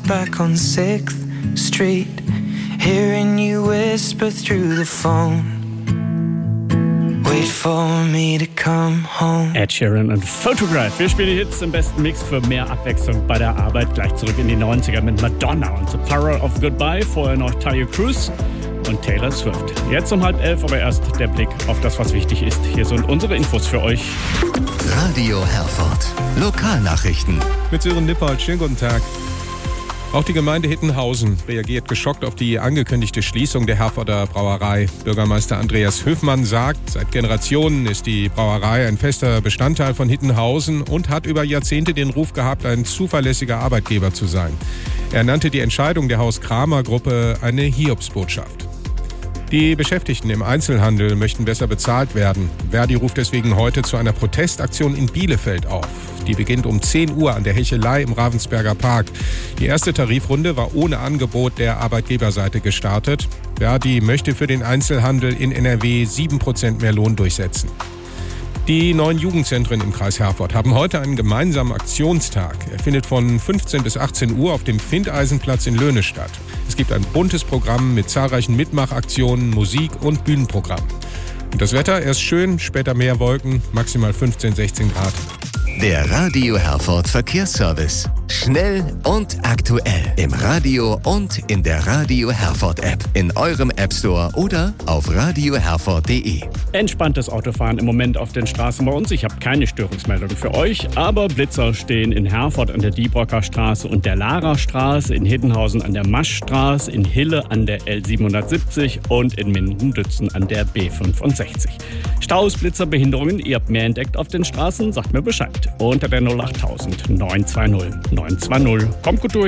back on 6th Street, hearing you whisper through the phone. Wait for me to come home. Ed Sheeran und Photograph. Wir spielen die Hits im besten Mix für mehr Abwechslung bei der Arbeit. Gleich zurück in die 90er mit Madonna und The Power of Goodbye. Vorher noch Talia Cruz und Taylor Swift. Jetzt um 10:30, aber erst der Blick auf das, was wichtig ist. Hier sind unsere Infos für euch. Radio Herford. Lokalnachrichten. Mit Sören Nippold. Schönen guten Tag. Auch die Gemeinde Hittenhausen reagiert geschockt auf die angekündigte Schließung der Herforder Brauerei. Bürgermeister Andreas Höfmann sagt, seit Generationen ist die Brauerei ein fester Bestandteil von Hittenhausen und hat über Jahrzehnte den Ruf gehabt, ein zuverlässiger Arbeitgeber zu sein. Er nannte die Entscheidung der Haus-Kramer-Gruppe eine Hiobsbotschaft. Die Beschäftigten im Einzelhandel möchten besser bezahlt werden. Verdi ruft deswegen heute zu einer Protestaktion in Bielefeld auf. Die beginnt um 10 Uhr an der Hechelei im Ravensberger Park. Die erste Tarifrunde war ohne Angebot der Arbeitgeberseite gestartet. Verdi möchte für den Einzelhandel in NRW 7% mehr Lohn durchsetzen. Die 9 Jugendzentren im Kreis Herford haben heute einen gemeinsamen Aktionstag. Er findet von 15 bis 18 Uhr auf dem Findeisenplatz in Löhne statt. Es gibt ein buntes Programm mit zahlreichen Mitmachaktionen, Musik und Bühnenprogramm. Und das Wetter erst schön, später mehr Wolken, maximal 15, 16 Grad. Der Radio Herford Verkehrsservice. Schnell und aktuell. Im Radio und in der Radio Herford App. In eurem App Store oder auf radioherford.de. Entspanntes Autofahren im Moment auf den Straßen bei uns. Ich habe keine Störungsmeldung für euch, aber Blitzer stehen in Herford an der Diebrocker Straße und der Larastraße, in Hittenhausen an der Maschstraße, in Hille an der L770 und in Minden-Dützen an der B65. Staus, Blitzer, Behinderungen, ihr habt mehr entdeckt auf den Straßen, sagt mir Bescheid. Unter der 08000 920 920. Kommt gut durch.